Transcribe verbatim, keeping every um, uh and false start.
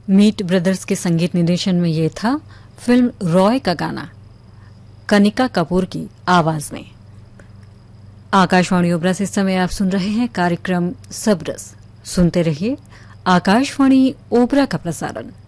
Meet brothers के संगीत निर्देशन में ये था फिल्म रॉय का गाना कनिका कपूर की आवाज में। आकाशवाणी ओबरा से इस समय आप सुन रहे हैं कार्यक्रम सबरस। सुनते रहिए आकाशवाणी ओबरा का प्रसारण।